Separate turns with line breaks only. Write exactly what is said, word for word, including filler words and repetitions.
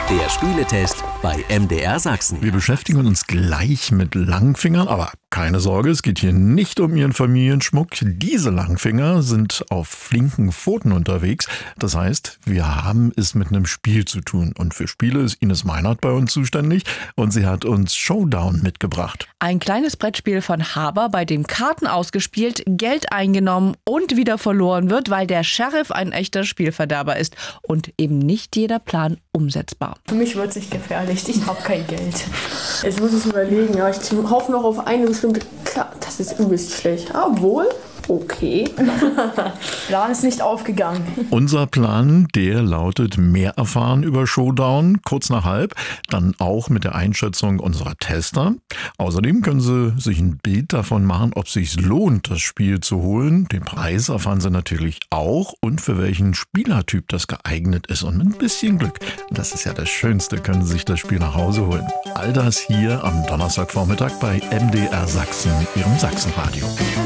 Der Spieletest bei M D R Sachsen.
Wir beschäftigen uns gleich mit Langfingern, aber keine Sorge, es geht hier nicht um Ihren Familienschmuck. Diese Langfinger sind auf flinken Pfoten unterwegs. Das heißt, wir haben es mit einem Spiel zu tun. Und für Spiele ist Ines Meinert bei uns zuständig und sie hat uns Showdown mitgebracht.
Ein kleines Brettspiel von Haber, bei dem Karten ausgespielt, Geld eingenommen und wieder verloren wird, weil der Sheriff ein echter Spielverderber ist und eben nicht jeder Plan umsetzbar.
Für mich wird es nicht gefährlich, ich habe kein Geld. Jetzt muss ich überlegen, ja, ich hoffe noch auf eine bestimmte Klar, das ist übelst schlecht. Obwohl, okay. Plan ist nicht aufgegangen.
Unser Plan, der lautet: mehr erfahren über Showdown, kurz nach halb, dann auch mit der Einschätzung unserer Tester. Außerdem können Sie sich ein Bild davon machen, ob es sich lohnt, das Spiel zu holen. Den Preis erfahren Sie natürlich auch und für welchen Spielertyp das geeignet ist. Und mit ein bisschen Glück, das ist ja das Schönste, können Sie sich das Spiel nach Hause holen. All das hier am Donnerstagvormittag bei M D R Sachsen, Ihrem Sachsenradio.